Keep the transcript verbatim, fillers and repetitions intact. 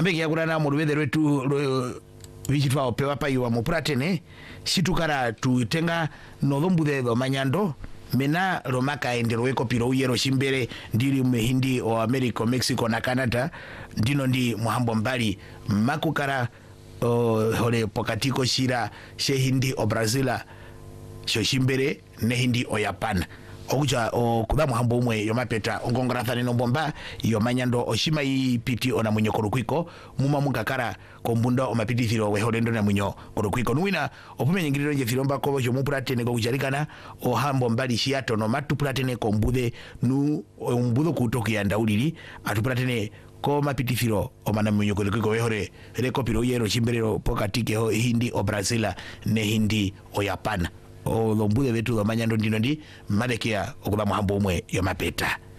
ambeki yakurana mu rubethe rwetu vichitwa opewa paiwa mu Puratene situkara tutenga nothombude tho manyando mena romaka endero weko piro uyero shimbere ndiri mehindi o America, Mexico na Canada ndino ndi muhambo mbali makukara uh, hole pokatiko shira shehindi o Brazila shoshimbere nehindi o Japan okuja o kuba muhambo umwe yomapeta ongongorathane nombomba yomanyando oshima ipiti ona munyo korukwiko muma mungakara kombunda omapitithiro weholendo na munyo korukwiko nuwina opume nyingiriro nje filomba ko yo mu Puratene ko kujarikana o hambo mbali shiato no matu Puratene kombudhe nu ombudho kutoki ndauliri atu Puratene ko mapitithiro omana munyo korukwiko wehore rekopiro yero chimberero pokatike ho hindi o Brazila ne hindi o Japan o lombude vetu do manyando ndino ndi madekea okuba muhambo umwe yomapeta.